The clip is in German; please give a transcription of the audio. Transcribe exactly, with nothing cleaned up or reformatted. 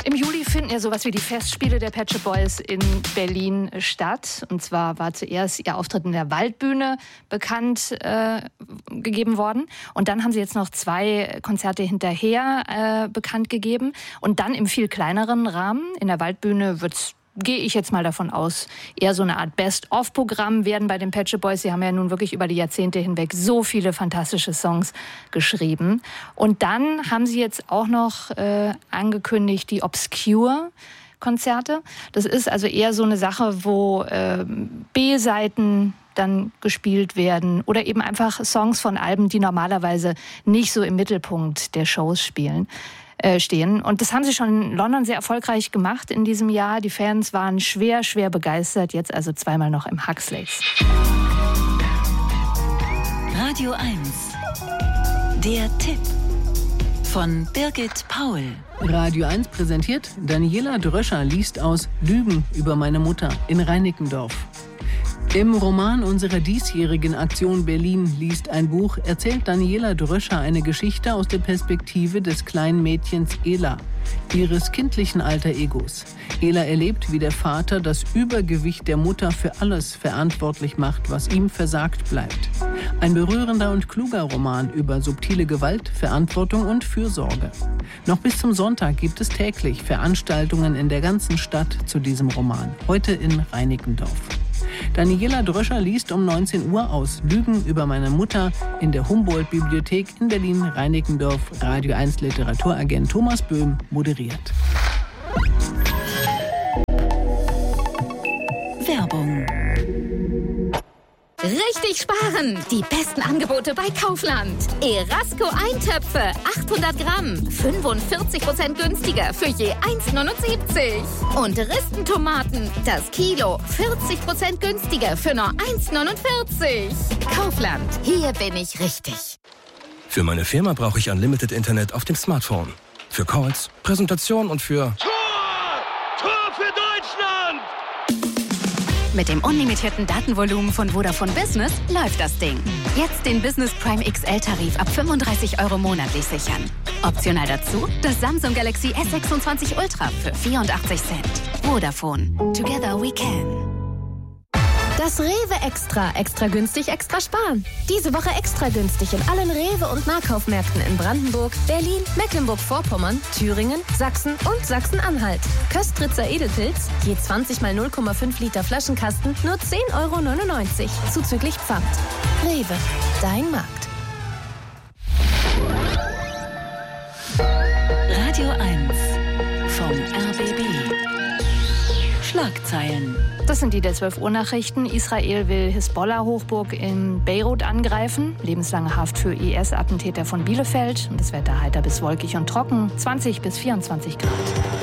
Im Juli finden ja sowas wie die Festspiele der Pet Shop Boys in Berlin statt. Und zwar war zuerst ihr Auftritt in der Waldbühne bekannt äh, gegeben worden. Und dann haben sie jetzt noch zwei Konzerte hinterher äh, bekannt gegeben. Und dann im viel kleineren Rahmen. In der Waldbühne wird's, gehe ich jetzt mal davon aus, eher so eine Art Best-of-Programm werden bei den Pet Shop Boys. Sie haben ja nun wirklich über die Jahrzehnte hinweg so viele fantastische Songs geschrieben. Und dann haben sie jetzt auch noch äh, angekündigt, die Obscure-Konzerte. Das ist also eher so eine Sache, wo äh, B-Seiten dann gespielt werden oder eben einfach Songs von Alben, die normalerweise nicht so im Mittelpunkt der Shows spielen. stehen. Und das haben sie schon in London sehr erfolgreich gemacht in diesem Jahr. Die Fans waren schwer, schwer begeistert. Jetzt also zweimal noch im Huxleys. Radio eins. Der Tipp von Birgit Paul. Radio eins präsentiert, Daniela Dröscher liest aus Lügen über meine Mutter in Reinickendorf. Im Roman unserer diesjährigen Aktion Berlin liest ein Buch erzählt Daniela Dröscher eine Geschichte aus der Perspektive des kleinen Mädchens Ela, ihres kindlichen Alter-Egos. Ela erlebt, wie der Vater das Übergewicht der Mutter für alles verantwortlich macht, was ihm versagt bleibt. Ein berührender und kluger Roman über subtile Gewalt, Verantwortung und Fürsorge. Noch bis zum Sonntag gibt es täglich Veranstaltungen in der ganzen Stadt zu diesem Roman. Heute in Reinickendorf. Daniela Dröscher liest um neunzehn Uhr aus Lügen über meine Mutter in der Humboldt-Bibliothek in Berlin-Reinickendorf. Radio eins Literaturagent Thomas Böhm moderiert. Werbung. Richtig sparen! Die besten Angebote bei Kaufland. Erasco Eintöpfe, achthundert Gramm, fünfundvierzig Prozent günstiger für je eins neunundsiebzig. Und Ristentomaten, das Kilo, vierzig Prozent günstiger für nur eins neunundvierzig. Kaufland, hier bin ich richtig. Für meine Firma brauche ich Unlimited Internet auf dem Smartphone. Für Calls, Präsentation und für... Tor! Tor für Deutschland! Mit dem unlimitierten Datenvolumen von Vodafone Business läuft das Ding. Jetzt den Business Prime X L-Tarif ab fünfunddreißig Euro monatlich sichern. Optional dazu das Samsung Galaxy S sechsundzwanzig Ultra für vierundachtzig Cent. Vodafone. Together we can. Das Rewe Extra. Extra günstig, extra sparen. Diese Woche extra günstig in allen Rewe- und Nahkaufmärkten in Brandenburg, Berlin, Mecklenburg-Vorpommern, Thüringen, Sachsen und Sachsen-Anhalt. Köstritzer Edelpilz, je zwanzig mal null Komma fünf Liter Flaschenkasten, nur zehn Euro neunundneunzig, zuzüglich Pfand. Rewe, dein Markt. Radio eins vom R B B. Schlagzeilen. Das sind die der zwölf Uhr Nachrichten. Israel will Hisbollah-Hochburg in Beirut angreifen. Lebenslange Haft für I S-Attentäter von Bielefeld. Und das Wetter heiter bis wolkig und trocken. zwanzig bis vierundzwanzig Grad.